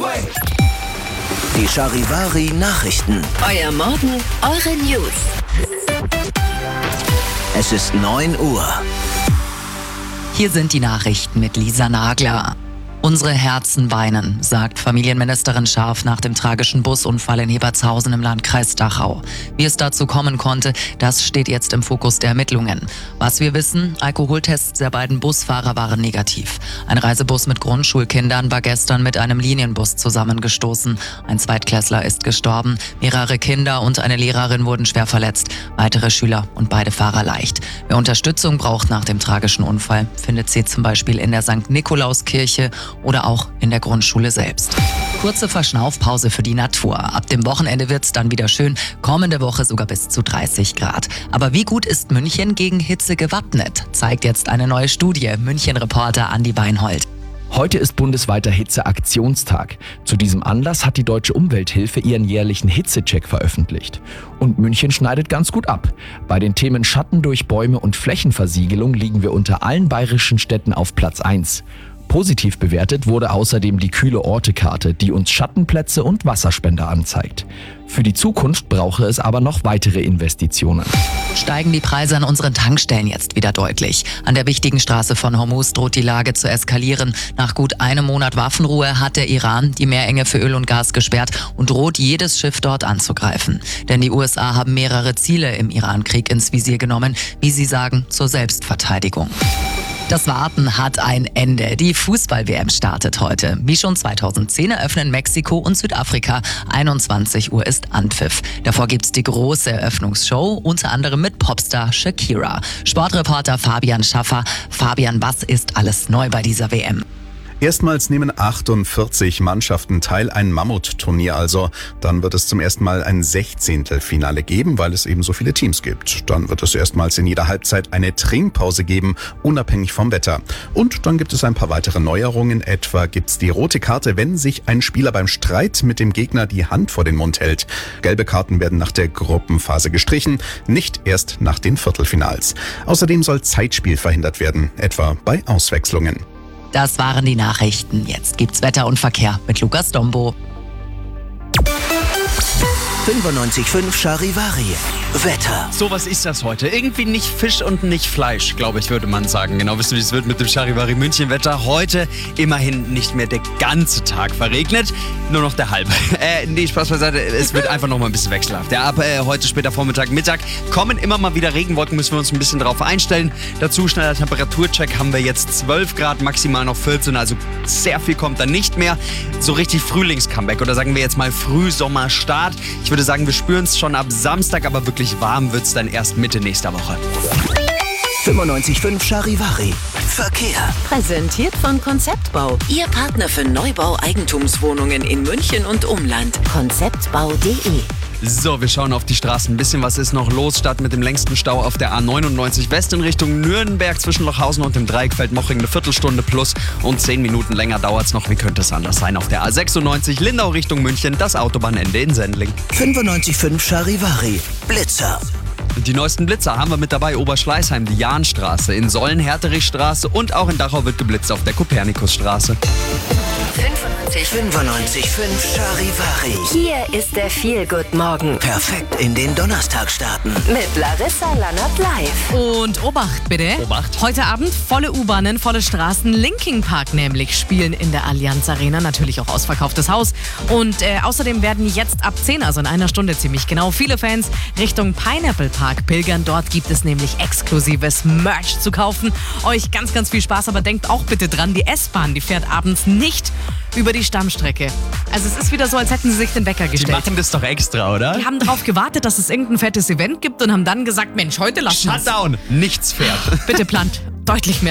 Die Charivari Nachrichten. Euer Morgen, eure News. Es ist 9 Uhr. Hier sind die Nachrichten mit Lisa Nagler. Unsere Herzen weinen, sagt Familienministerin Scharf nach dem tragischen Busunfall in Hebertshausen im Landkreis Dachau. Wie es dazu kommen konnte, das steht jetzt im Fokus der Ermittlungen. Was wir wissen, Alkoholtests der beiden Busfahrer waren negativ. Ein Reisebus mit Grundschulkindern war gestern mit einem Linienbus zusammengestoßen. Ein Zweitklässler ist gestorben, mehrere Kinder und eine Lehrerin wurden schwer verletzt, weitere Schüler und beide Fahrer leicht. Wer Unterstützung braucht nach dem tragischen Unfall, findet sie zum Beispiel in der St. Nikolauskirche oder auch in der Grundschule selbst. Kurze Verschnaufpause für die Natur. Ab dem Wochenende wird's dann wieder schön, kommende Woche sogar bis zu 30 Grad. Aber wie gut ist München gegen Hitze gewappnet, zeigt jetzt eine neue Studie. München-Reporter Andi Weinhold. Heute ist bundesweiter Hitzeaktionstag. Zu diesem Anlass hat die Deutsche Umwelthilfe ihren jährlichen Hitzecheck veröffentlicht. Und München schneidet ganz gut ab. Bei den Themen Schatten durch Bäume und Flächenversiegelung liegen wir unter allen bayerischen Städten auf Platz 1. Positiv bewertet wurde außerdem die Kühle-Orte-Karte, die uns Schattenplätze und Wasserspender anzeigt. Für die Zukunft brauche es aber noch weitere Investitionen. Steigen die Preise an unseren Tankstellen jetzt wieder deutlich. An der wichtigen Straße von Hormuz droht die Lage zu eskalieren. Nach gut einem Monat Waffenruhe hat der Iran die Meerenge für Öl und Gas gesperrt und droht jedes Schiff dort anzugreifen. Denn die USA haben mehrere Ziele im Iran-Krieg ins Visier genommen, wie sie sagen, zur Selbstverteidigung. Das Warten hat ein Ende. Die Fußball-WM startet heute. Wie schon 2010 eröffnen Mexiko und Südafrika. 21 Uhr ist Anpfiff. Davor gibt's die große Eröffnungsshow, unter anderem mit Popstar Shakira. Sportreporter Fabian Schaffer. Fabian, was ist alles neu bei dieser WM? Erstmals nehmen 48 Mannschaften teil, ein Mammutturnier also. Dann wird es zum ersten Mal ein 16. geben, weil es eben so viele Teams gibt. Dann wird es erstmals in jeder Halbzeit eine Trinkpause geben, unabhängig vom Wetter. Und dann gibt es ein paar weitere Neuerungen. Etwa gibt's die rote Karte, wenn sich ein Spieler beim Streit mit dem Gegner die Hand vor den Mund hält. Gelbe Karten werden nach der Gruppenphase gestrichen, nicht erst nach den Viertelfinals. Außerdem soll Zeitspiel verhindert werden, etwa bei Auswechslungen. Das waren die Nachrichten. Jetzt gibt's Wetter und Verkehr mit Lukas Dombo. 95.5 Charivari. Wetter. So, was ist das heute? Irgendwie nicht Fisch und nicht Fleisch, glaube ich, würde man sagen. Genau, wisst ihr, wie es wird mit dem Charivari München Wetter? Heute immerhin nicht mehr der ganze Tag verregnet, nur noch der halbe. Nee, Spaß beiseite, es wird einfach noch mal ein bisschen wechselhaft. Ja, ab heute später Vormittag, Mittag kommen immer mal wieder Regenwolken, müssen wir uns ein bisschen darauf einstellen. Dazu schneller Temperaturcheck haben wir jetzt 12 Grad, maximal noch 14, also sehr viel kommt dann nicht mehr. So richtig Frühlings-Comeback oder sagen wir jetzt mal Frühsommerstart. Ich würde sagen, wir spüren es schon ab Samstag, aber wirklich warm wird es dann erst Mitte nächster Woche. 95.5 Charivari. Verkehr. Präsentiert von Konzeptbau. Ihr Partner für Neubau Eigentumswohnungen in München und Umland. Konzeptbau.de. So, wir schauen auf die Straßen. Ein bisschen was ist noch los. Start mit dem längsten Stau auf der A99 West in Richtung Nürnberg zwischen Lochhausen und dem Dreieckfeld Moching eine Viertelstunde plus und 10 Minuten länger dauert es noch. Wie könnte es anders sein? Auf der A96 Lindau Richtung München, das Autobahnende in Sendling. 95.5 Charivari. Blitzer. Die neuesten Blitzer haben wir mit dabei. Oberschleißheim, die Jahnstraße, in Sollen, Herterichstraße und auch in Dachau wird geblitzt auf der Kopernikusstraße. 95.5 Charivari. Hier ist der Feel-Good-Morgen. Perfekt in den Donnerstag starten. Mit Larissa Lannert live. Und Obacht bitte. Obacht. Heute Abend volle U-Bahnen, volle Straßen. Linkin Park nämlich spielen in der Allianz Arena. Natürlich auch ausverkauftes Haus. Und außerdem werden jetzt ab 10, also in einer Stunde ziemlich genau, viele Fans Richtung Pineapple Park pilgern. Dort gibt es nämlich exklusives Merch zu kaufen. Euch ganz, ganz viel Spaß, aber denkt auch bitte dran, die S-Bahn, die fährt abends nicht über die Stammstrecke. Also es ist wieder so, als hätten sie sich den Wecker Die gestellt. machen das doch extra, oder? Die haben darauf gewartet, dass es irgendein fettes Event gibt und haben dann gesagt, Mensch, heute lassen wir es. Shutdown, nichts fährt. Bitte plant deutlich mehr